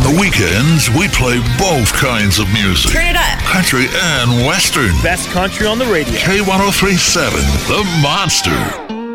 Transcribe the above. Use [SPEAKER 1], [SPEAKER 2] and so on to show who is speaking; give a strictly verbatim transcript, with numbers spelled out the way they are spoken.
[SPEAKER 1] the weekends, we play both kinds of music.
[SPEAKER 2] Turn it up.
[SPEAKER 1] Country and Western.
[SPEAKER 3] Best country on the radio.
[SPEAKER 1] K one oh three point seven, The Monster.